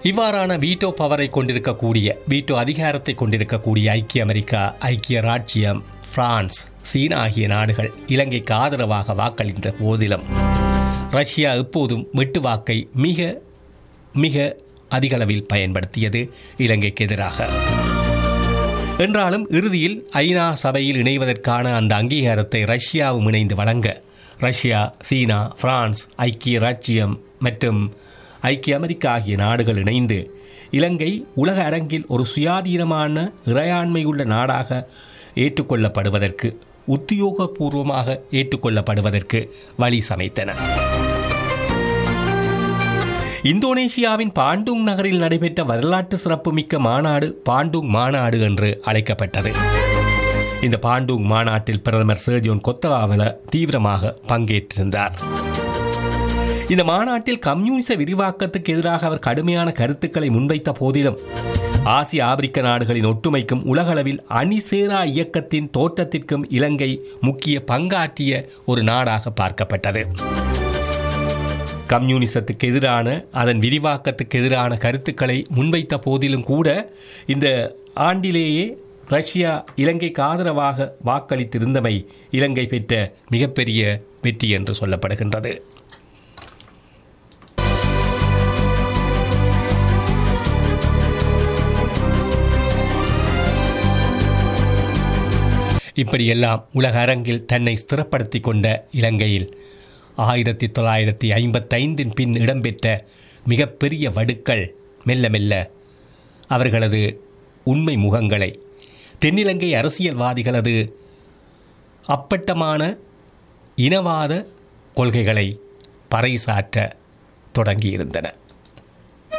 இவ்வாறான வீட்டோ பவரை கொண்டிருக்கக்கூடிய வீட்டோ அதிகாரத்தை கொண்டிருக்கக்கூடிய ஐக்கிய அமெரிக்கா, ஐக்கிய ராச்சியம், பிரான்ஸ், சீனா ஆகிய நாடுகள் இலங்கைக்கு ஆதரவாக வாக்களித்த போதிலும் ரஷ்யா எப்போதும் வெட்டு வாக்கை மிக மிக அதிகளவில் பயன்படுத்தியது இலங்கைக்கு எதிராக. என்றாலும் இறுதியில் ஐநா சபையில் இணைவதற்கான அந்த அங்கீகாரத்தை ரஷ்யாவும் இணைந்து வழங்க ரஷ்யா, சீனா, பிரான்ஸ், ஐக்கிய ராச்சியம் மற்றும் ஐக்கிய அமெரிக்கா ஆகிய நாடுகள் இணைந்து இலங்கை உலக அரங்கில் ஒரு சுயாதீனமான இறையாண்மையுள்ள நாடாக ஏற்றுக்கொள்ளப்படுவதற்கு, உத்தியோகபூர்வமாக ஏற்றுக்கொள்ளப்படுவதற்கு வழி சமைத்தன. இந்தோனேஷியாவின் பாண்டுங் நகரில் நடைபெற்ற வரலாற்று சிறப்புமிக்க மாநாடு பாண்டுங் மாநாடு என்று அழைக்கப்பட்டது. இந்த பாண்டுங் மாநாட்டில் பிரதமர் சர்ஜோன் கொத்தலாவல தீவிரமாக பங்கேற்றிருந்தார். இந்த மாநாட்டில் கம்யூனிச விரிவாக்கத்துக்கு எதிராக அவர் கடுமையான கருத்துக்களை முன்வைத்த போதிலும் ஆசிய ஆப்பிரிக்க நாடுகளின் ஒற்றுமைக்கும் உலகளவில் அணிசேரா இயக்கத்தின் தோற்றத்திற்கும் இலங்கை முக்கிய பங்காற்றிய ஒரு நாடாக பார்க்கப்பட்டது. கம்யூனிசத்துக்கு எதிரான, அதன் விரிவாக்கத்துக்கு எதிரான கருத்துக்களை முன்வைத்த போதிலும் கூட இந்த ஆண்டிலேயே ரஷ்யா இலங்கைக்கு ஆதரவாக வாக்களித்திருந்தமை இலங்கை பெற்ற மிகப்பெரிய வெற்றி என்று சொல்லப்படுகின்றது. இப்படியெல்லாம் உலக அரங்கில் தன்னை ஸ்திரப்படுத்திக் கொண்ட இலங்கையில் 1955 பின் இடம்பெற்ற மிகப்பெரிய வடுக்கள் மெல்ல மெல்ல அவர்களது உண்மை முகங்களை, தென்னிலங்கை அரசியல்வாதிகளது அப்பட்டமான இனவாத கொள்கைகளை பறைசாற்ற தொடங்கியிருந்தன.